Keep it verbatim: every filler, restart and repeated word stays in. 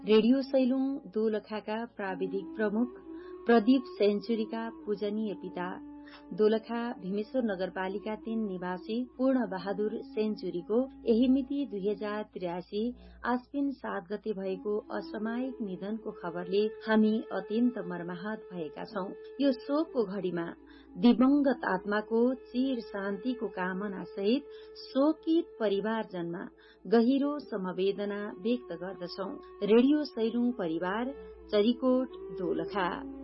Radio Sailung दोलखाका प्राविधिक प्रमुख प्रदीप सेन्चुरीका पूजनीय पिता दोलखा भीमेश्वर नगरपालिका तीन निवासी पूर्ण बहादुर सेन्चुरीको यही मिति दुई हजार त्रियासी आश्विन सात गते भएको असामयिक निधनको खबरले हामी अत्यन्त मर्माहत भएका छौं। यो शोकको घड़ीमा दिवंगत आत्माको चिर शान्तिको कामना सहित शोकित परिवारजनमा गहिरो समवेदना व्यक्त गर्दछौं। रेडियो सैलुङ परिवार, चरीकोट, दोलखा।